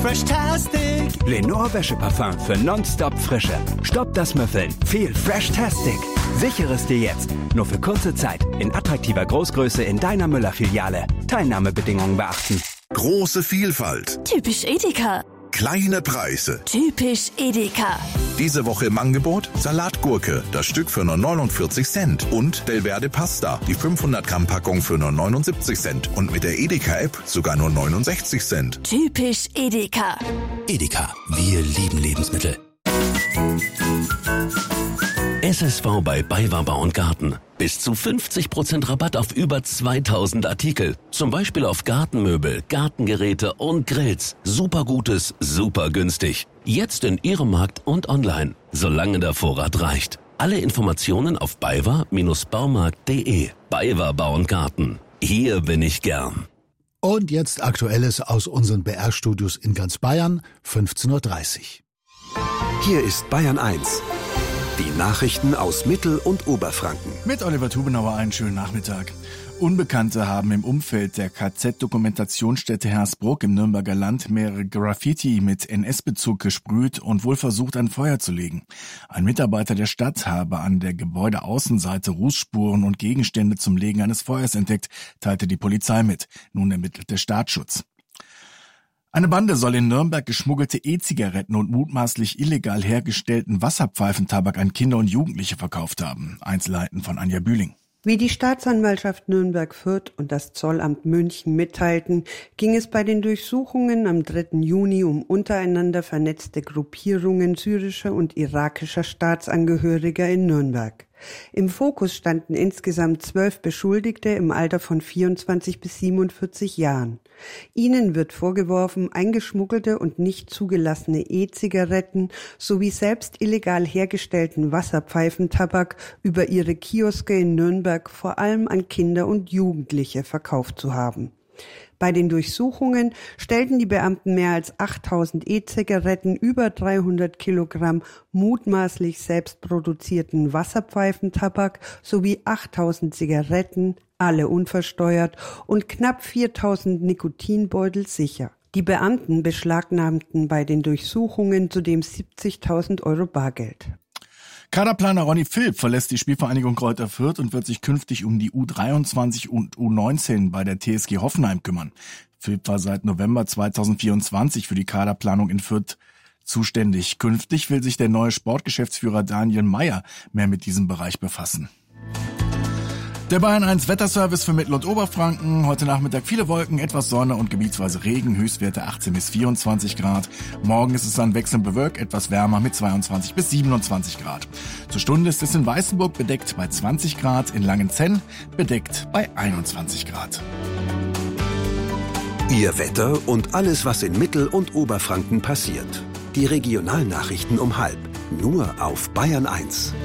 Freshtastic! Lenore Wäscheparfum für nonstop Frische. Stopp das Müffeln. Viel Freshtastic. Sichere es dir jetzt. Nur für kurze Zeit. In attraktiver Großgröße in deiner Müller-Filiale. Teilnahmebedingungen beachten. Große Vielfalt. Typisch Edeka. Kleine Preise. Typisch Edeka. Diese Woche im Angebot Salatgurke, das Stück für nur 49 Cent. Und Delverde Pasta, die 500 Gramm Packung für nur 79 Cent. Und mit der Edeka-App sogar nur 69 Cent. Typisch Edeka. Edeka, wir lieben Lebensmittel. SSV bei BayWa Bau & Garten. Bis zu 50% Rabatt auf über 2000 Artikel. Zum Beispiel auf Gartenmöbel, Gartengeräte und Grills. Super Gutes, super günstig. Jetzt in Ihrem Markt und online. Solange der Vorrat reicht. Alle Informationen auf baywa-baumarkt.de. BayWa Bau & Garten. Hier bin ich gern. Und jetzt Aktuelles aus unseren BR-Studios in ganz Bayern, 15:30 Uhr. Hier ist Bayern 1. Die Nachrichten aus Mittel- und Oberfranken. Mit Oliver Tubenauer einen schönen Nachmittag. Unbekannte haben im Umfeld der KZ-Dokumentationsstätte Hersbruck im Nürnberger Land mehrere Graffiti mit NS-Bezug gesprüht und wohl versucht, ein Feuer zu legen. Ein Mitarbeiter der Stadt habe an der Gebäudeaußenseite Rußspuren und Gegenstände zum Legen eines Feuers entdeckt, teilte die Polizei mit. Nun ermittelt der Staatsschutz. Eine Bande soll in Nürnberg geschmuggelte E-Zigaretten und mutmaßlich illegal hergestellten Wasserpfeifentabak an Kinder und Jugendliche verkauft haben. Einzelheiten von Anja Bühling. Wie die Staatsanwaltschaft Nürnberg-Fürth und das Zollamt München mitteilten, ging es bei den Durchsuchungen am 3. Juni um untereinander vernetzte Gruppierungen syrischer und irakischer Staatsangehöriger in Nürnberg. Im Fokus standen insgesamt 12 Beschuldigte im Alter von 24 bis 47 Jahren. Ihnen wird vorgeworfen, eingeschmuggelte und nicht zugelassene E-Zigaretten sowie selbst illegal hergestellten Wasserpfeifentabak über ihre Kioske in Nürnberg vor allem an Kinder und Jugendliche verkauft zu haben. Bei den Durchsuchungen stellten die Beamten mehr als 8000 E-Zigaretten, über 300 Kilogramm mutmaßlich selbst produzierten Wasserpfeifentabak sowie 8000 Zigaretten, alle unversteuert, und knapp 4000 Nikotinbeutel sicher. Die Beamten beschlagnahmten bei den Durchsuchungen zudem 70.000 Euro Bargeld. Kaderplaner Ronny Philipp verlässt die Spielvereinigung Greuther Fürth und wird sich künftig um die U23 und U19 bei der TSG Hoffenheim kümmern. Philipp war seit November 2024 für die Kaderplanung in Fürth zuständig. Künftig will sich der neue Sportgeschäftsführer Daniel Meyer mehr mit diesem Bereich befassen. Der Bayern 1 Wetterservice für Mittel- und Oberfranken. Heute Nachmittag viele Wolken, etwas Sonne und gebietsweise Regen, Höchstwerte 18 bis 24 Grad. Morgen ist es dann wechselnd bewölkt, etwas wärmer mit 22 bis 27 Grad. Zur Stunde ist es in Weißenburg bedeckt bei 20 Grad, in Langenzenn bedeckt bei 21 Grad. Ihr Wetter und alles, was in Mittel- und Oberfranken passiert. Die Regionalnachrichten um 12:30. Nur auf Bayern 1.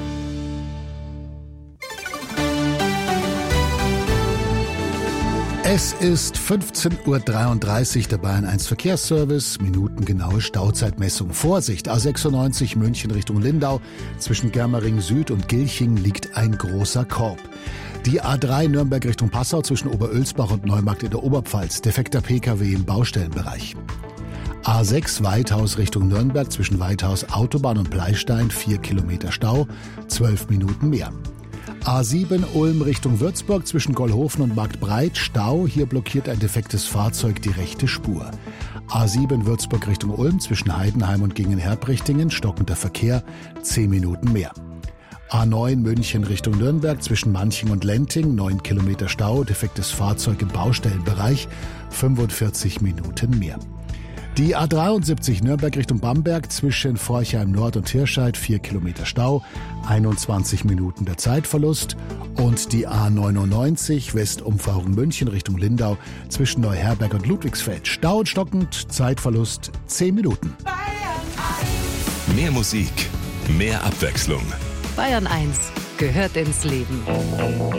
Es ist 15:33 Uhr, der Bayern 1 Verkehrsservice, minutengenaue Stauzeitmessung. Vorsicht, A96 München Richtung Lindau, zwischen Germering Süd und Gilching liegt ein großer Korb. Die A3 Nürnberg Richtung Passau zwischen Oberölsbach und Neumarkt in der Oberpfalz, defekter Pkw im Baustellenbereich. A6 Weithaus Richtung Nürnberg zwischen Weithaus Autobahn und Pleistein, 4 Kilometer Stau, 12 Minuten mehr. A7 Ulm Richtung Würzburg zwischen Gollhofen und Marktbreit, Stau, hier blockiert ein defektes Fahrzeug die rechte Spur. A7 Würzburg Richtung Ulm zwischen Heidenheim und Gingen-Herbrichtingen, stockender Verkehr, 10 Minuten mehr. A9 München Richtung Nürnberg zwischen Manching und Lenting, 9 Kilometer Stau, defektes Fahrzeug im Baustellenbereich, 45 Minuten mehr. Die A73 Nürnberg Richtung Bamberg zwischen Forchheim Nord und Hirscheid, 4 Kilometer Stau, 21 Minuten der Zeitverlust. Und die A99 Westumfahrung München Richtung Lindau zwischen Neuherberg und Ludwigsfeld, Stau und stockend, Zeitverlust 10 Minuten. Mehr Musik, mehr Abwechslung. Bayern 1 gehört ins Leben.